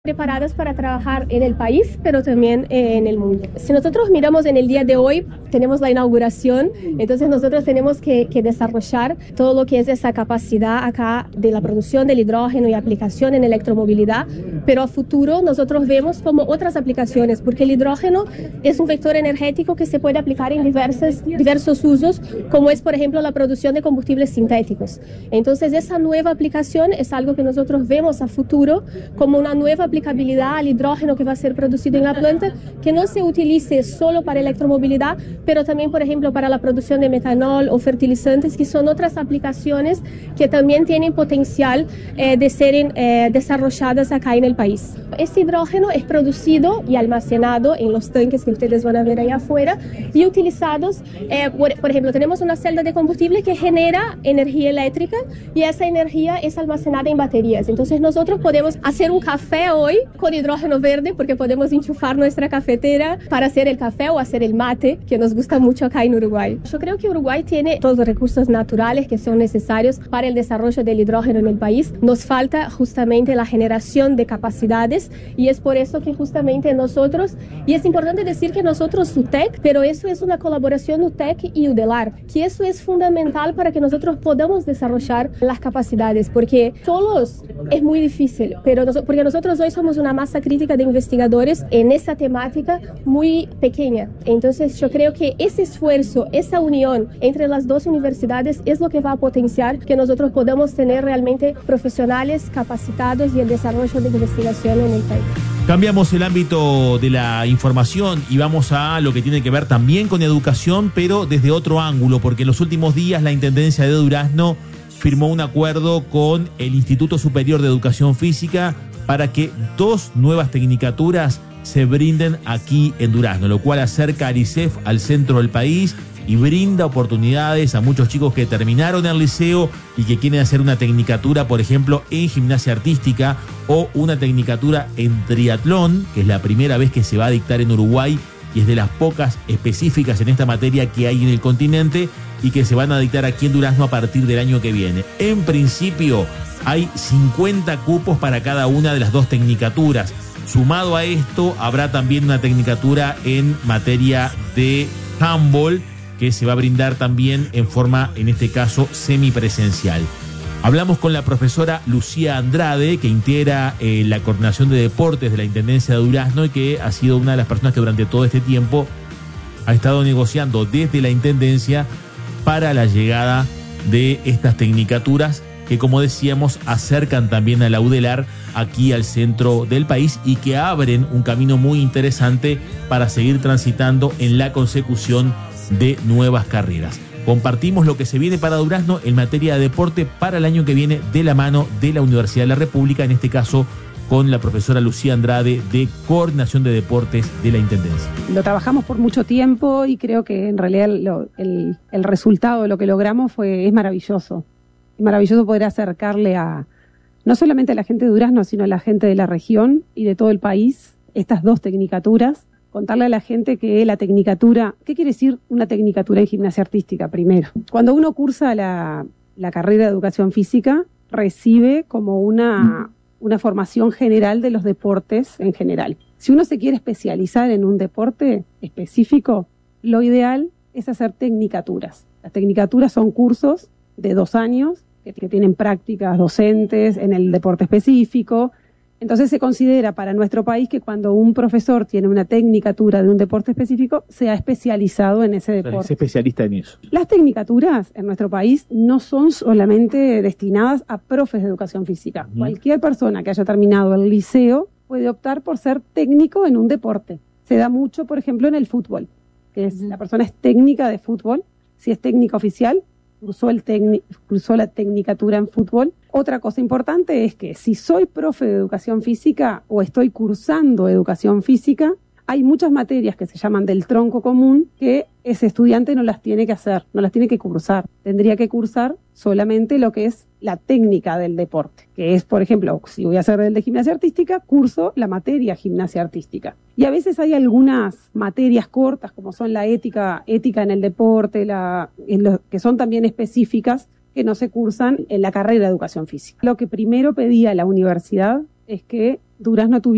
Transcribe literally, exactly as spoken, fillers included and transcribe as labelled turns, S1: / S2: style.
S1: Preparadas para trabajar en el país, pero también eh, en el mundo. Si nosotros miramos en el día de hoy, tenemos la inauguración, entonces nosotros tenemos que, que desarrollar todo lo que es esa capacidad acá de la producción del hidrógeno y aplicación en electromovilidad, pero a futuro nosotros vemos como otras aplicaciones, porque el hidrógeno es un vector energético que se puede aplicar en diversos, diversos usos, como es por ejemplo la producción de combustibles sintéticos. Entonces esa nueva aplicación es algo que nosotros vemos a futuro como una nueva aplicabilidad al hidrógeno que va a ser producido en la planta, que no se utilice solo para electromovilidad, pero también, por ejemplo, para la producción de metanol o fertilizantes, que son otras aplicaciones que también tienen potencial eh, de ser eh, desarrolladas acá en el país. Este hidrógeno es producido y almacenado en los tanques que ustedes van a ver ahí afuera y utilizados, eh, por, por ejemplo, tenemos una celda de combustible que genera energía eléctrica y esa energía es almacenada en baterías. Entonces nosotros podemos hacer un café hoy con hidrógeno verde porque podemos enchufar nuestra cafetera para hacer el café o hacer el mate, que nos gusta mucho acá en Uruguay. Yo creo que Uruguay tiene todos los recursos naturales que son necesarios para el desarrollo del hidrógeno en el país. Nos falta justamente la generación de capacidades y es por eso que justamente nosotros, y es importante decir que nosotros U T E C, pero eso es una colaboración U T E C y UDELAR, que eso es fundamental para que nosotros podamos desarrollar las capacidades, porque solos es muy difícil, pero nos, porque nosotros hoy somos una masa crítica de investigadores en esa temática muy pequeña. Entonces yo creo que ese esfuerzo, esa unión entre las dos universidades es lo que va a potenciar que nosotros podamos tener realmente profesionales capacitados y el desarrollo de investigación en el país.
S2: Cambiamos el ámbito de la información y vamos a lo que tiene que ver también con educación, pero desde otro ángulo, porque en los últimos días la Intendencia de Durazno firmó un acuerdo con el Instituto Superior de Educación Física para que dos nuevas tecnicaturas se brinden aquí en Durazno, lo cual acerca al I C E F al centro del país y brinda oportunidades a muchos chicos que terminaron el liceo y que quieren hacer una tecnicatura, por ejemplo, en gimnasia artística o una tecnicatura en triatlón, que es la primera vez que se va a dictar en Uruguay y es de las pocas específicas en esta materia que hay en el continente y que se van a dictar aquí en Durazno a partir del año que viene. En principio hay cincuenta cupos para cada una de las dos tecnicaturas. Sumado a esto, habrá también una tecnicatura en materia de handball que se va a brindar también en forma, en este caso, semipresencial. Hablamos con la profesora Lucía Andrade, que integra eh, la coordinación de deportes de la Intendencia de Durazno y que ha sido una de las personas que durante todo este tiempo ha estado negociando desde la Intendencia para la llegada de estas tecnicaturas que, como decíamos, acercan también a la UDELAR aquí al centro del país y que abren un camino muy interesante para seguir transitando en la consecución de nuevas carreras. Compartimos lo que se viene para Durazno en materia de deporte para el año que viene de la mano de la Universidad de la República, en este caso con la profesora Lucía Andrade de Coordinación de Deportes de la Intendencia.
S3: Lo trabajamos por mucho tiempo y creo que en realidad lo, el, el resultado de lo que logramos fue es maravilloso. Es maravilloso poder acercarle a no solamente a la gente de Durazno, sino a la gente de la región y de todo el país estas dos tecnicaturas. Contarle a la gente que la tecnicatura, ¿qué quiere decir una tecnicatura en gimnasia artística primero? Cuando uno cursa la, la carrera de educación física, recibe como una, una formación general de los deportes en general. Si uno se quiere especializar en un deporte específico, lo ideal es hacer tecnicaturas. Las tecnicaturas son cursos de dos años que, que tienen prácticas docentes en el deporte específico. Entonces se considera para nuestro país que cuando un profesor tiene una tecnicatura de un deporte específico, sea especializado en ese deporte.
S2: Es especialista en eso.
S3: Las tecnicaturas en nuestro país no son solamente destinadas a profes de educación física. Uh-huh. Cualquier persona que haya terminado el liceo puede optar por ser técnico en un deporte. Se da mucho, por ejemplo, en el fútbol, que es, uh-huh. la persona es técnica de fútbol. Si es técnica oficial, cursó, el tecni- cursó la tecnicatura en fútbol. Otra cosa importante es que si soy profe de educación física o estoy cursando educación física, hay muchas materias que se llaman del tronco común que ese estudiante no las tiene que hacer, no las tiene que cursar. Tendría que cursar solamente lo que es la técnica del deporte, que es, por ejemplo, si voy a hacer el de gimnasia artística, curso la materia gimnasia artística. Y a veces hay algunas materias cortas, como son la ética, ética en el deporte, la, en lo, que son también específicas, que no se cursan en la carrera de educación física. Lo que primero pedía la universidad es que Durazno tuviera